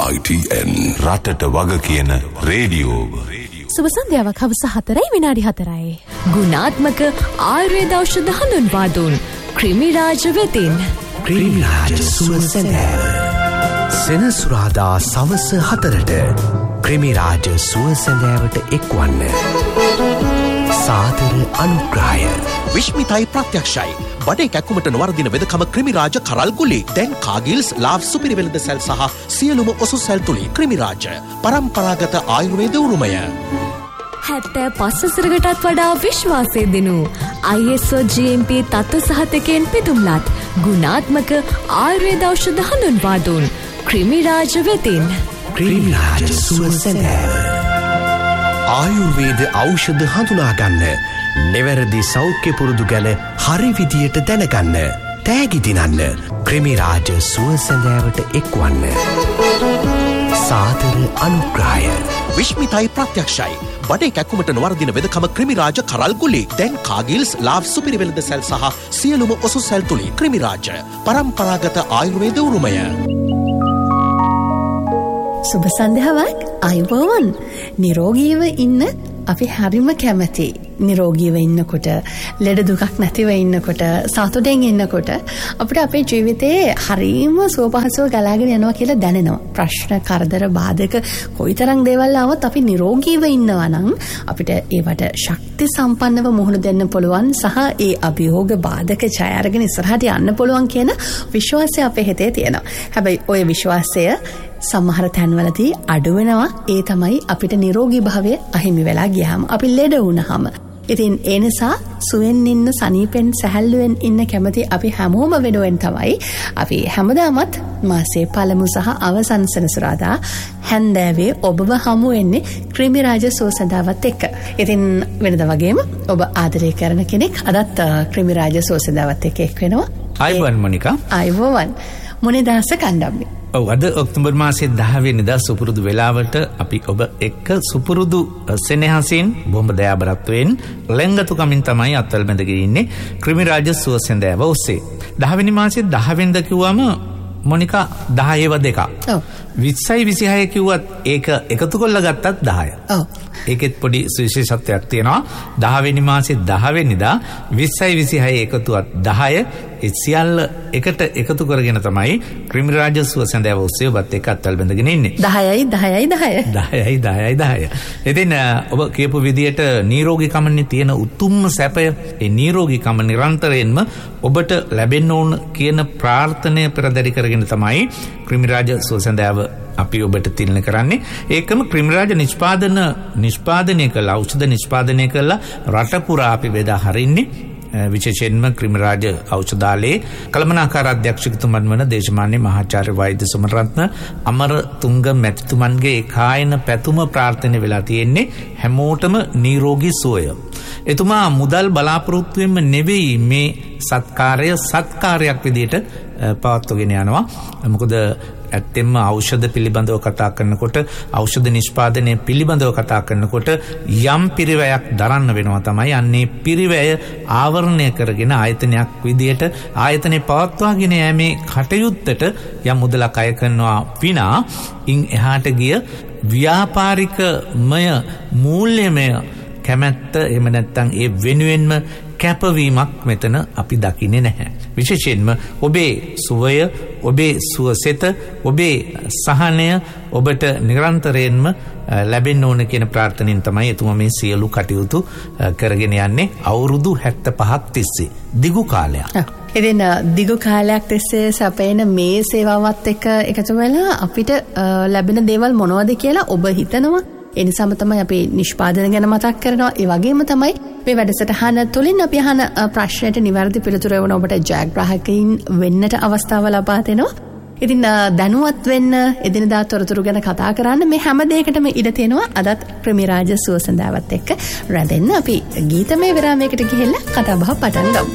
ITN රටට වග කියන රේඩියෝ. සුබ සන්ධ්‍යාවක් හවස 4:04. ගුණාත්මක ආයුර්වේද ඖෂධ හඳුන්වා දුන් ක්‍රිමිරාජ වෙතින් ක්‍රිමිරාජ සුවසැඳෑව. සෙනසුරාදා සවස 4ට ක්‍රිමිරාජ සුවසැඳෑවට එක්වන්න. සාදර අනුග්‍රහය විශ්මිතයි ප්‍රත්‍යක්ෂයි. බඩේ කැක්කුමට නොවර්දින වෙදකම ක්‍රිමිරාජ කරල්ගුලි. දැන් කාගිල්ස් ලාව් සුපිරිවෙළඳ සැල් සහ සියලුම ඔසු සැල් තුලින් ක්‍රිමිරාජ පරම්පරාගත ආයුර්වේද උරුමය. 75 වසරකටත් වඩා විශ්වාසය දිනු ISO GMP තත්ත්ව සහතිකයෙන් පිදුම්ලත් ගුණාත්මක ආයුර්වේද ඖෂධ හඳුන්වා දුන් ක්‍රිමිරාජ වෙතින් ක්‍රිමිරාජ සුවසැඳෑව. ආයුර්වේද ඖෂධ හඳුනාගන්න, නිවැරදි සෞඛ්‍ය පුරුදු ගැන හරි විදියට දැනගන්න, තෑගි දිනන්න ක්‍රිමිරාජ සුවසැඳෑවට එක්වන්න. සාදර අනුග්‍රහය විශ්මිතයි ප්‍රත්‍යක්ෂයි. බඩේ කැක්කුමට නොවර්දින වෙදකම ක්‍රිමිරාජ කරල්ගුලි. දැන් කාගිල්ස් ලාව් සුපිරිවෙළඳ සැල් සහ සියලුම ඔසු සැල් තුලින් ක්‍රිමිරාජ පරම්පරාගත ආයුර්වේද උරුමය. සුබ සන්ධ්‍යාවක් අයුබෝවන්. නිරෝගීව ඉන්න අපි හරිම කැමති. නිරෝගීව ඉන්නකොට, ලෙඩ දුකක් නැතිව ඉන්නකොට, සතුටෙන් ඉන්නකොට අපිට අපේ ජීවිතේ හරිම සුවපහසුව ගලාගෙන යනවා කියලා දැනෙනවා. ප්‍රශ්න, කරදර, බාධක කොයිතරම් දේවල් ආවත් අපි නිරෝගීව ඉන්නවා නම් අපිට ඒවට ශක්ති සම්පන්නව මුහුණ දෙන්න පුළුවන් සහ ඒ අභියෝග බාධක ජය අරගෙන ඉස්සරහට යන්න පුළුවන් කියන විශ්වාසය අපේ හිතේ තියෙනවා. හැබැයි ওই විශ්වාසය සමහර තැන්වලදී අඩු වෙනවා. ඒ තමයි අපිට නිරෝගී භාවය අහිමි වෙලා ගියාම, අපි ලෙඩ වුණාම. ඉතින් ඒ නිසා සුවෙන් ඉන්න, සනීපෙන් සැහැල්ලුවෙන් ඉන්න කැමති අපි හැමෝම වෙනුවෙන් තමයි අපි හැමදාමත් මාසේ පළමු සහ අවසන් සෙනසුරාදා හැන්දෑවේ ඔබව හමු වෙන්නේ ක්‍රිමිරාජ සුවසැඳාවත් එක්ක. ඉතින් වෙනදා වගේම ඔබ ආදරය කරන කෙනෙක් අදත් ක්‍රිමිරාජ සුවසැඳාවත් එක්ක එක් වෙනවා. අයවන් මොනිකා. අයවන් මොනිදාස කණ්ඩම්බි. අද ඔක්තෝබර් මාසයේ 10 වෙනිදා සුපුරුදු වෙලාවට අපි ඔබ එක්ක සුපුරුදු සෙනෙහසින් බොහොම දයාබරත්වයෙන් ලැංගතුකමින් තමයි අත්වල බැඳගෙන ඉන්නේ ක්‍රිමිරාජ සුවසැඳෑව ඔස්සේ. 10 වෙනි මාසයේ 10 වෙනිදා කිව්වම මොනිකා 10 ඒව දෙක. ඔව්. 20යි 26 කිව්වත් ඒක එකතු කරලා ගත්තත් 10. ඔව්. ඒකෙත් පොඩි විශේෂත්වයක් තියෙනවා. 10 වෙනි මාසයේ 10 වෙනිදා 20යි 26 එකතුවත් 10. ඒ සියල්ල එකට එකතු කරගෙන තමයි ක්‍රිමිරාජ සුවසැඳෑව ඔස්සේ ඔබත් එක්ක අත්වල බැඳගෙන ඉන්නේ. 10යි 10යි 10. 10යි 10යි 10. ඉතින් ඔබ කියපු විදියට නිරෝගීකමනේ තියෙන උතුම්ම සැපය. ඒ නිරෝගීකම නිරන්තරයෙන්ම ඔබට ලැබෙන්න ඕන කියන ප්‍රාර්ථනය පෙරදරි කරගෙන තමයි ක්‍රිමිරාජ සුවසැඳෑව අපි ඔබට තිලන කරන්නේ. ඒකම ක්‍රිමිරාජ නිෂ්පාදනය කළ ඖෂධ නිෂ්පාදනය කළා රට පුරා අපි බෙදා හරින්නේ. විශේෂයෙන්ම ක්‍රිමිරාජ ඖෂධාලයේ කළමනාකාර අධ්‍යක්ෂකතුමන් වන දේශමාන්‍ය මහාචාර්ය වෛද්‍ය සුමරත්න අමරතුංග මැතිතුමන්ගේ කායන පැතුම ප්‍රාර්ථනා වෙලා තියෙන්නේ හැමෝටම නිරෝගී සුවය. එතුමා මුදල් බලාපොරොත්තුවෙන්ම නෙවෙයි මේ සත්කාරයක් විදියට පවත්වගෙන යනවා. මොකද ඇත්තෙන්ම ඖෂධ පිළිබඳව කතා කරනකොට, ඖෂධ නිෂ්පාදනය පිළිබඳව කතා කරනකොට යම් පිරිවැයක් දරන්න වෙනවා තමයි. අන්නේ පිරිවැය ආවරණය කරගෙන ආයතනයක් විදියට ආයතනේ පවත්වාගෙන යෑමේ කටයුත්තට යම් මුදලක් අය කරනවා විනා ඉන් එහාට ගිය ව්‍යාපාරිකමය මූල්‍යමය කැමැත්ත එහෙම නැත්නම් ඒ වෙනුවෙන්ම කැපවීමක් මෙතන අපි දකින්නේ නැහැ. විශේෂයෙන්ම ඔබේ සුවය, ඔබේ සුවසෙත, ඔබේ සහනය ඔබට නිරන්තරයෙන්ම ලැබෙන්න ඕන කියන ප්‍රාර්ථනෙන් තමයි එතුමා මේ සියලු කටයුතු කරගෙන යන්නේ අවුරුදු 75ක් තිස්සේ. දිගු කාලයක්. ඉතින් දිගු කාලයක් තිස්සේ සපයන මේ සේවාවත් එක්ක එකතු වෙලා අපිට ලැබෙන දේවල් මොනවද කියලා ඔබ හිතනවා. ඒ නිසාම තමයි අපි නිෂ්පාදන ගැන මතක් කරනවා. ඒ වගේම තමයි මේ වැඩසටහන තුළින් අපි අහන ප්‍රශ්නයට නිවැරදි පිළිතුර එවන ඔබට ජයග්‍රාහකයින් වෙන්නට අවස්ථාව ලබා දෙනවා. ඉතින් දැනුවත් වෙන්න, එදිනදා තොරතුරු ගැන කතා කරන්න මේ හැම දෙයකටම ඉඩ තියෙනවා. අදත් ක්‍රිමිරාජ සුවසැඳෑවත් එක්ක රැඳෙන්න අපි ගීතමය විරාමයකට ගිහිල්ලා කතා බහ පටන් ගමු.